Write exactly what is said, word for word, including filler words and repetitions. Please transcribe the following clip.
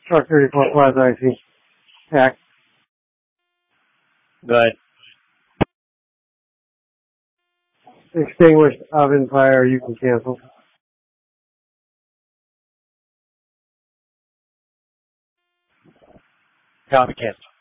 Truck thirty-four Plaza I C. Hack. Good. Extinguished oven fire, you can cancel. Copy, cancel.